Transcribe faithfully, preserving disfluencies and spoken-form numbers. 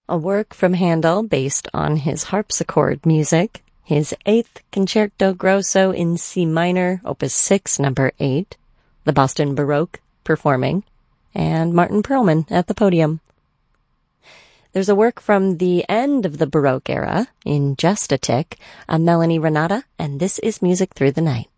a work from Handel based on his harpsichord music, his eighth Concerto Grosso in C minor, Opus six, number eight, the Boston Baroque performing, and Martin Perlman at the podium. There's a work from the end of the Baroque era, in Just a Tick, a Melanie Renata, and This is Music Through the Night.